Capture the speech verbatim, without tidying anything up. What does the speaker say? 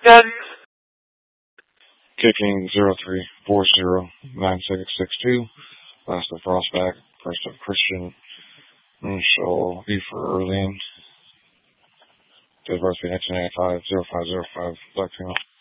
Kicking zero three four zero nine six six two. Last of Frostback. First of Christian. Initial E for Erling. Date of birth nineteen ninety-five, zero five zero five, Black female.